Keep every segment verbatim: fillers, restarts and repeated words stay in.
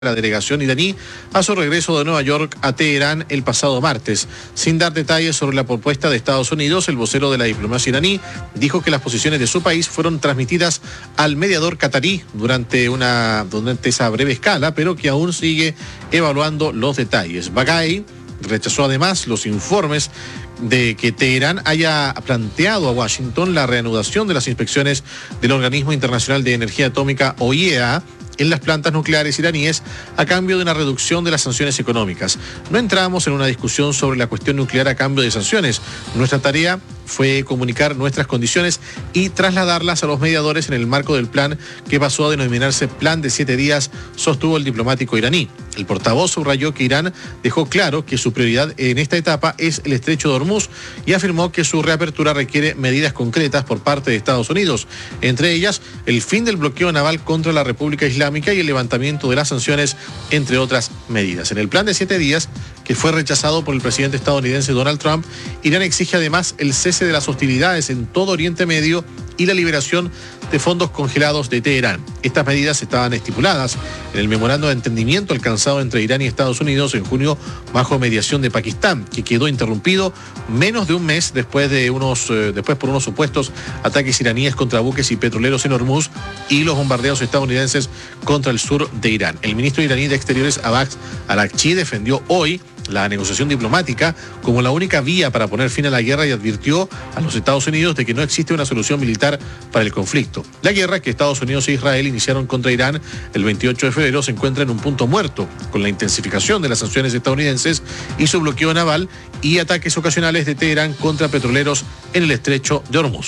la delegación iraní a su regreso de Nueva York a Teherán el pasado martes. Sin dar detalles sobre la propuesta de Estados Unidos, el vocero de la diplomacia iraní dijo que las posiciones de su país fueron transmitidas al mediador catarí durante, una, durante esa breve escala, pero que aún sigue evaluando los detalles. Baghai rechazó además los informes de que Teherán haya planteado a Washington la reanudación de las inspecciones del Organismo Internacional de Energía Atómica, o I E A, en las plantas nucleares iraníes a cambio de una reducción de las sanciones económicas. No entramos en una discusión sobre la cuestión nuclear a cambio de sanciones. Nuestra tarea fue comunicar nuestras condiciones y trasladarlas a los mediadores en el marco del plan que pasó a denominarse Plan de Siete Días, sostuvo el diplomático iraní. El portavoz subrayó que Irán dejó claro que su prioridad en esta etapa es el estrecho de Hormuz y afirmó que su reapertura requiere medidas concretas por parte de Estados Unidos, entre ellas el fin del bloqueo naval contra la República Islámica y el levantamiento de las sanciones, entre otras medidas. En el plan de siete días, que fue rechazado por el presidente estadounidense Donald Trump, Irán exige además el cese de las hostilidades en todo Oriente Medio y la liberación de fondos congelados de Teherán. Estas medidas estaban estipuladas en el memorando de entendimiento alcanzado entre Irán y Estados Unidos en junio bajo mediación de Pakistán, que quedó interrumpido menos de un mes después de unos eh, después por unos supuestos ataques iraníes contra buques y petroleros en Hormuz y los bombardeos estadounidenses contra el sur de Irán. El ministro iraní de Exteriores Abbas Araghchi defendió hoy la negociación diplomática como la única vía para poner fin a la guerra y advirtió a los Estados Unidos de que no existe una solución militar para el conflicto. La guerra que Estados Unidos e Israel iniciaron contra Irán el veintiocho de febrero se encuentra en un punto muerto, con la intensificación de las sanciones estadounidenses y su bloqueo naval y ataques ocasionales de Teherán contra petroleros en el estrecho de Hormuz.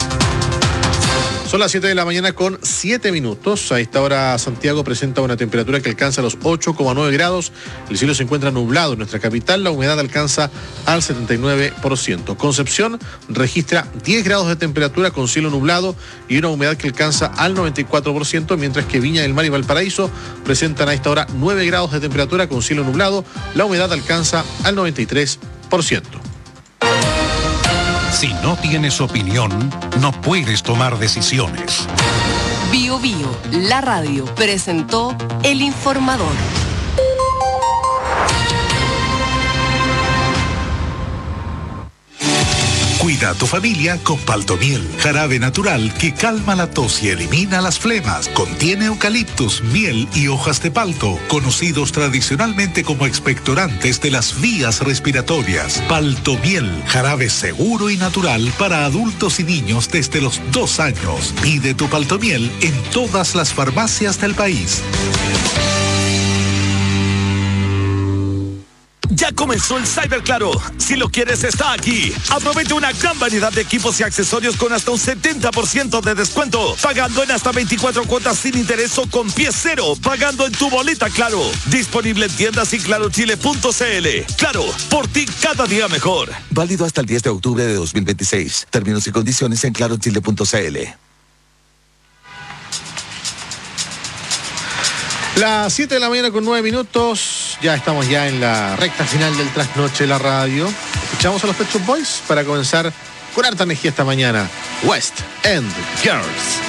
Son las siete de la mañana con siete minutos. A esta hora Santiago presenta una temperatura que alcanza los ocho coma nueve grados. El cielo se encuentra nublado en nuestra capital. La humedad alcanza al setenta y nueve por ciento. Concepción registra diez grados de temperatura con cielo nublado y una humedad que alcanza al noventa y cuatro por ciento, mientras que Viña del Mar y Valparaíso presentan a esta hora nueve grados de temperatura con cielo nublado. La humedad alcanza al noventa y tres por ciento. Si no tienes opinión, no puedes tomar decisiones. Bio Bio, la radio, presentó El Informador. Cuida a tu familia con Paltomiel, jarabe natural que calma la tos y elimina las flemas. Contiene eucaliptus, miel y hojas de palto, conocidos tradicionalmente como expectorantes de las vías respiratorias. Paltomiel, jarabe seguro y natural para adultos y niños desde los dos años. Pide tu Paltomiel en todas las farmacias del país. Ya comenzó el Cyber Claro. Si lo quieres, está aquí. Aprovecha una gran variedad de equipos y accesorios con hasta un setenta por ciento de descuento. Pagando en hasta veinticuatro cuotas sin interés o con pie cero. Pagando en tu boleta Claro. Disponible en tiendas y claro chile punto c l. Claro, por ti cada día mejor. Válido hasta el diez de octubre de dos mil veintiséis. Términos y condiciones en claro chile punto c l. Las siete de la mañana con nueve minutos, ya estamos ya en la recta final del trasnoche de la radio. Escuchamos a los Pet Shop Boys para comenzar con harta energía esta mañana. West End Girls.